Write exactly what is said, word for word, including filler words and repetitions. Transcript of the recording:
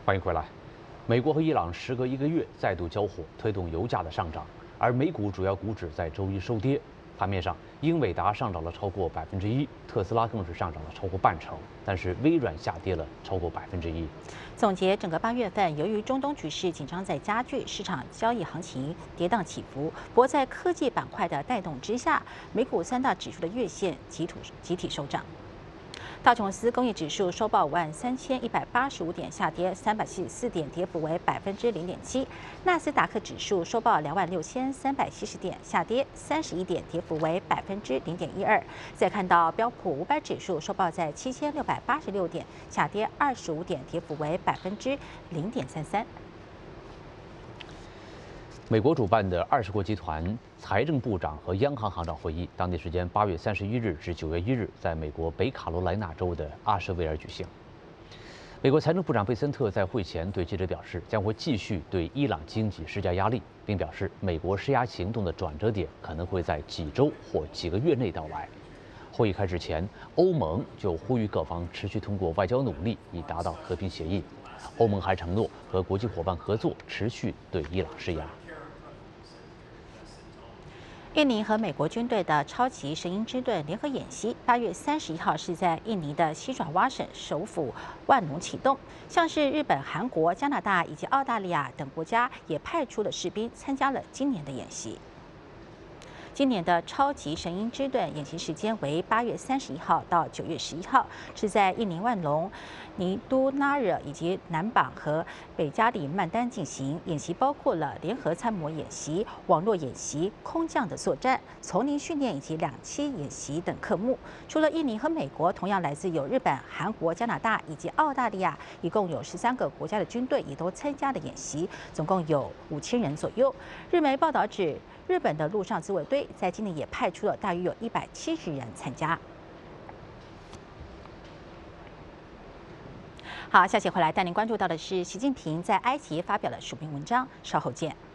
欢迎回来。美国和伊朗时隔一个月再度交火，推动油价的上涨，而美股主要股指在周一收跌。盘面上，英伟达上涨了超过百分之一，特斯拉更是上涨了超过半成，但是微软下跌了超过百分之一。 总结整个八月份，由于中东局势紧张在加剧，市场交易行情跌宕起伏。不过在科技板块的带动之下，美股三大指数的月线集体集体收涨。道琼斯工业指数收报五万三千一百八十五点，下跌三百七十四点，跌幅为百分之零点七。纳斯达克指数收报两万六千三百七十点，下跌三十一点，跌幅为百分之零点一二。再看到标普五百指数收报在七千六百八十六点，下跌二十五点，跌幅为百分之零点三三。 美国主办的二十国集团财政部长和央行行长会议，当地时间八月三十一日至九月一日，在美国北卡罗来纳州的阿什维尔举行。美国财政部长贝森特在会前对记者表示，将会继续对伊朗经济施加压力，并表示美国施压行动的转折点可能会在几周或几个月内到来。会议开始前，欧盟就呼吁各方持续通过外交努力以达到和平协议。欧盟还承诺和国际伙伴合作，持续对伊朗施压。 印尼和美国军队的超级神鹰之盾联合演习，八月三十一号是在印尼的西爪哇省首府万隆启动。像是日本、韩国、加拿大以及澳大利亚等国家也派出了士兵参加了今年的演习。今年的超级神鹰之盾演习时间为八月三十一号到九月十一号，是在印尼万隆、尼都纳热以及南榜和北加里曼丹进行。演习包括了联合参谋演习、网络演习、空降的作战、丛林训练以及两栖演习等科目。除了印尼和美国，同样来自有日本、韩国、加拿大以及澳大利亚，一共有十三个国家的军队也都参加了演习，总共有五千人左右。日媒报道指，日本的陆上自卫队在今年也派出了大约有一百七十人参加。好，消息回来带您关注到的是，习近平在埃及发表了署名文章，稍后见。